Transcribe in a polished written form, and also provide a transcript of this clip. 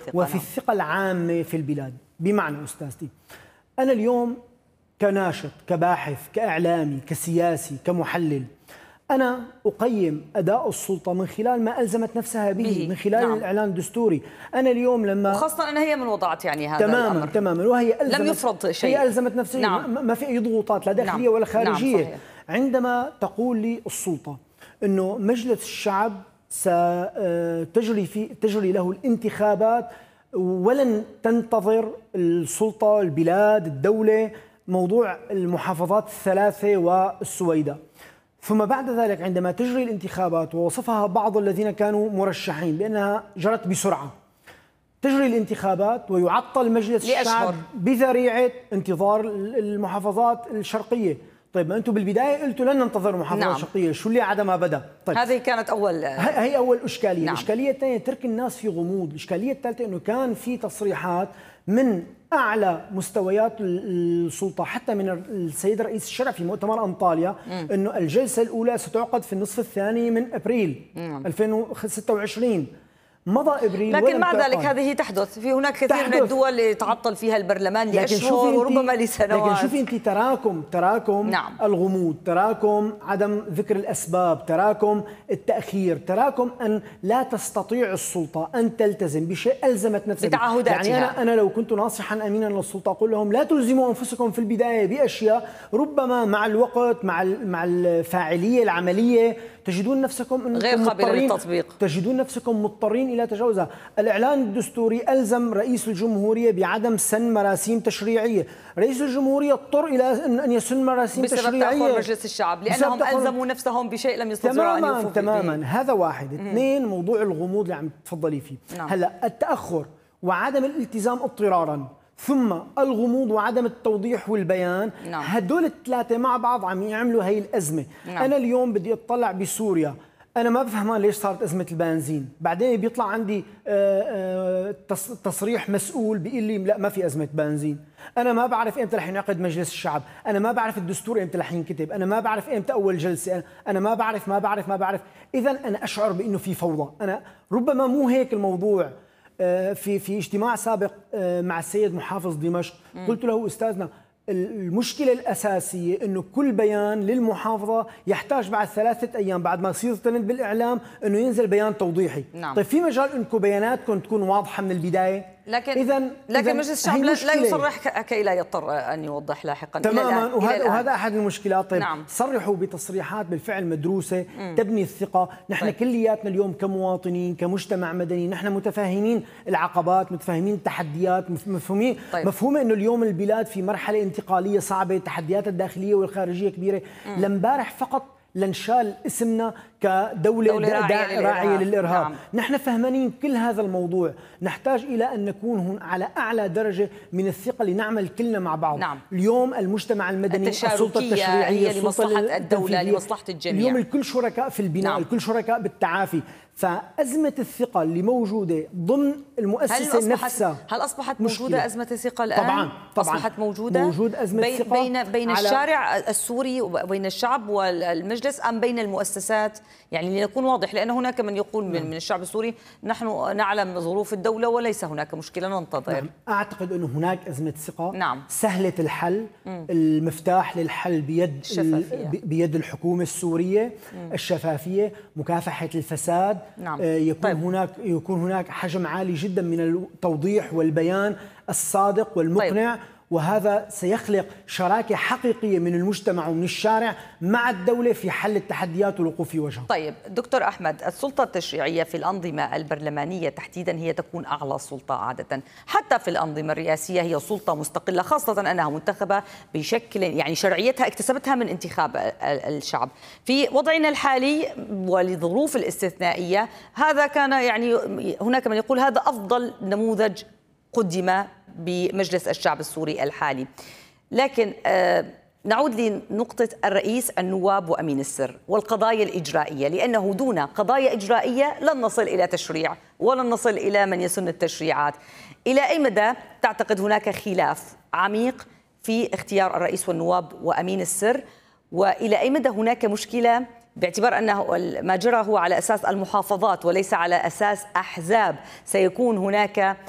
الثقة وفي الثقة العامة في البلاد. بمعنى أستاذتي، أنا اليوم كناشط، كباحث، كإعلامي، كسياسي، كمحلل، أنا أقيم أداء السلطة من خلال ما ألزمت نفسها به من خلال الإعلان الدستوري. أنا اليوم لما وخاصة أن هي من وضعت يعني هذا الأمر تماما وهي لم يفرض شيء، هي ألزمت نفسها. ما في أي ضغوطات لا داخلية ولا خارجية. عندما تقول لي السلطة أنه مجلس الشعب تجري له الانتخابات ولن تنتظر السلطة، البلاد، الدولة، موضوع المحافظات الثلاثة والسويداء، ثم بعد ذلك عندما تجري الانتخابات، ووصفها بعض الذين كانوا مرشحين بأنها جرت بسرعة، تجري الانتخابات ويعطل مجلس الشعب بذريعة انتظار المحافظات الشرقية. طيب ما أنتم بالبداية قلتوا لن ننتظر المحافظات الشرقية، شو اللي عدم ما بدأ؟ طيب هذه كانت هي أول إشكالية. الإشكالية الثانية ترك الناس في غموض. الإشكالية الثالثة أنه كان في تصريحات من أعلى مستويات السلطة، حتى من السيد رئيس الشرع في مؤتمر أنطاليا، أنه الجلسة الأولى ستعقد في النصف الثاني من أبريل 2026. مضى ابريل، لكن مع ذلك هذه تحدث. في هناك كثير من الدول اللي تعطل فيها البرلمان لأشهر وربما لسنوات. لكن شوفي انت تراكم الغموض، تراكم عدم ذكر الاسباب، تراكم التاخير، تراكم ان لا تستطيع السلطه ان تلتزم بشيء الزمت نفسها بتعهداتها. يعني انا لو كنت ناصحا امينا للسلطه اقول لهم لا تلزموا انفسكم في البدايه باشياء ربما مع الوقت مع الفاعليه العمليه تجدون نفسكم غير قابلة للتطبيق، تجدون نفسكم مضطرين إلى تجاوزها. الإعلان الدستوري ألزم رئيس الجمهورية بعدم سن مراسيم تشريعية. رئيس الجمهورية اضطر إلى أن يسن مراسيم تشريعية بسبب تأخر مجلس الشعب، لأنهم ألزموا نفسهم بشيء لم يستطيعوا أن يوفوا تماما. هذا واحد. اثنين، موضوع الغموض اللي عم تفضلي فيه. هلا التأخر وعدم الالتزام اضطرارا، ثم الغموض وعدم التوضيح والبيان، هدول الثلاثة مع بعض عم يعملوا هي الأزمة. أنا اليوم بدي أطلع بسوريا، أنا ما بفهم ليش صارت أزمة البنزين، بعدين بيطلع عندي تصريح مسؤول بيقول لي لا ما في أزمة بنزين. أنا ما بعرف إمتى رح ينعقد مجلس الشعب، أنا ما بعرف الدستور إمتى رح ينكتب، أنا ما بعرف إمتى أول جلسة، أنا ما بعرف. إذا أنا أشعر بأنه في فوضى. أنا ربما مو هيك الموضوع. في اجتماع سابق مع السيد محافظ دمشق قلت له أستاذنا المشكلة الأساسية أنه كل بيان للمحافظة يحتاج بعد 3 أيام بعد ما يصير ترند بالإعلام أنه ينزل بيان توضيحي. طيب في مجال أنكم بياناتكم تكون واضحة من البداية؟ لكن مجلس الشعب لا يصرح كي لا يضطر أن يوضح لاحقا. تماما. وهذا أحد المشكلات. طيب صرحوا بتصريحات بالفعل مدروسة تبني الثقة. نحن كلياتنا اليوم كمواطنين كمجتمع مدني نحن متفاهمين العقبات، متفاهمين التحديات، مفهوم أنه اليوم البلاد في مرحلة انتقالية صعبة، التحديات الداخلية والخارجية كبيرة. لامبارح فقط لنشال اسمنا كدولة راعية للإرهاب. نحن فهمانين كل هذا الموضوع. نحتاج إلى أن نكون على أعلى درجة من الثقة لنعمل كلنا مع بعض. اليوم المجتمع المدني، السلطة التشريعية، لمصلحة الدولة، لمصلحة الجميع. اليوم الكل شركاء في البناء، الكل شركاء بالتعافي. فأزمة الثقة اللي موجودة ضمن المؤسسة نفسها، هل أصبحت موجودة أزمة الثقة الآن؟ طبعا أصبحت موجود أزمة ثقة بين الشارع السوري وبين الشعب والمجلس، أم بين المؤسسات؟ يعني لنكون واضح، لأن هناك من يقول من الشعب السوري نحن نعلم ظروف الدولة وليس هناك مشكلة ننتظر. أعتقد أنه هناك أزمة ثقة سهلة الحل. المفتاح للحل بيد الحكومة السورية. الشفافية، مكافحة الفساد. يكون هناك حجم عالي جدا من التوضيح والبيان الصادق والمقنع. وهذا سيخلق شراكة حقيقية من المجتمع ومن الشارع مع الدولة في حل التحديات والوقوف في وجهها. طيب دكتور أحمد، السلطة التشريعية في الأنظمة البرلمانية تحديدا هي تكون أعلى سلطة عادة، حتى في الأنظمة الرئاسية هي سلطة مستقلة، خاصة أنها منتخبة بشكل يعني شرعيتها اكتسبتها من انتخاب الشعب. في وضعنا الحالي ولظروف الاستثنائية هذا كان يعني هناك من يقول هذا أفضل نموذج قدم بمجلس الشعب السوري الحالي. لكن نعود لنقطة الرئيس، النواب وأمين السر والقضايا الإجرائية، لأنه دون قضايا إجرائية لن نصل إلى تشريع ولن نصل إلى من يسن التشريعات. إلى أي مدى تعتقد هناك خلاف عميق في اختيار الرئيس والنواب وأمين السر؟ وإلى أي مدى هناك مشكلة باعتبار أنه ما جرى هو على أساس المحافظات وليس على أساس أحزاب؟ سيكون هناك